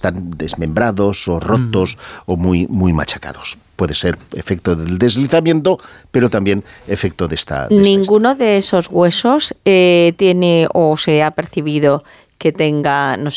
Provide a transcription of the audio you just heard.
están desmembrados o rotos o muy, muy machacados. Puede ser efecto del deslizamiento, pero también efecto de esta... Ninguno de esos huesos tiene o se ha percibido que tenga, no sé,